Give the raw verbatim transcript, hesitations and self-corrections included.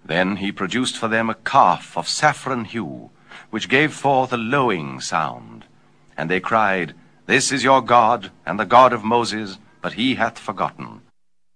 Then he produced for them a calf of saffron hue, which gave forth a lowing sound. And they cried, This is your God, and the God of Moses, but he hath forgotten.